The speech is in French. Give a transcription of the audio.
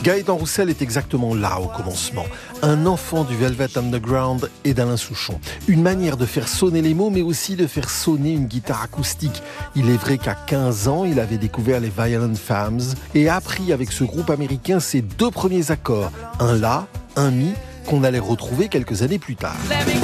Gaëtan Roussel est exactement là au commencement. Un enfant du Velvet Underground et d'Alain Souchon. Une manière de faire sonner les mots, mais aussi de faire sonner une guitare acoustique. Il est vrai qu'à 15 ans, il avait découvert les Violent Femmes et a appris avec ce groupe américain ses 2 premiers accords. Un La, un Mi, qu'on allait retrouver quelques années plus tard.